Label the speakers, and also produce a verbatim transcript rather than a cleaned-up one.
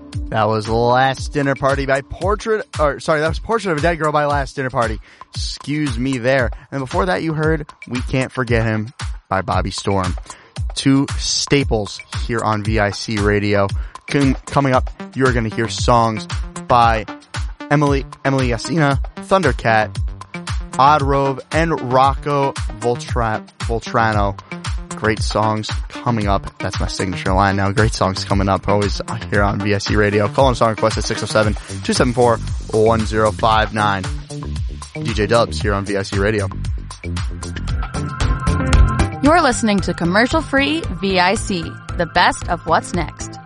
Speaker 1: That was Last Dinner Party by Portrait, or sorry, that was Portrait of a Dead Girl by Last Dinner Party. Excuse me there. And before that you heard We Can't Forget Him by Bobby Storm. Two staples here on V I C Radio. Com- coming up, you're going to hear songs by Emily, Emily Yasina, Thundercat, Odd Robe, and Rocco Voltra- Voltrano. Great songs coming up. That's my signature line now. Great songs coming up. Always here on V I C Radio. Call in song request at six oh seven, two seven four, one oh five nine. D J Dubs here on V I C Radio.
Speaker 2: You're listening to commercial-free V I C, the best of what's next.